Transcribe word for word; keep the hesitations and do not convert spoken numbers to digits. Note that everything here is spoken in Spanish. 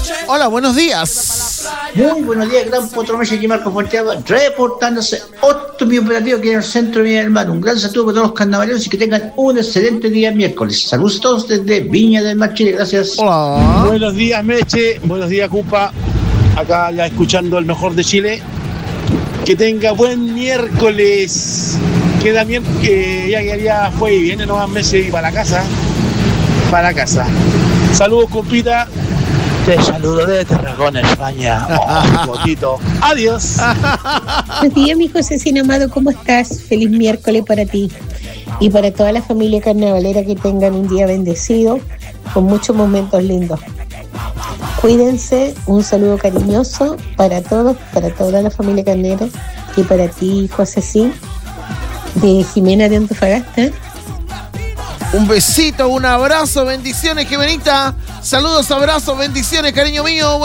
Hola, buenos días. Muy buenos días, gran Potro Mecha, aquí Marco Forteado, reportándose Optimi Operativo aquí en el centro de Viña del Mar. Un gran saludo para todos los carnavaleros y que tengan un excelente día miércoles. Saludos a todos desde Viña del Mar, Chile. Gracias. Hola. Buenos días, Meche. Buenos días, Cupa. Acá ya escuchando el mejor de Chile. Que tenga buen miércoles. Queda miércoles, que ya, ya, ya fue y viene nomás Meche y para la casa. Para la casa. Saludos, compita. Te saludo desde Tarragona, España. Oh, botito. Adiós. Buenos días, mi Josecino amado, ¿cómo estás? Feliz miércoles para ti y para toda la familia carnavalera, que tengan un día bendecido con muchos momentos lindos. Cuídense, un saludo cariñoso para todos, para toda la familia carnera y para ti, Josecín, de Jimena de Antofagasta. Un besito, un abrazo, bendiciones, Jimenita. Saludos, abrazos, bendiciones, cariño mío.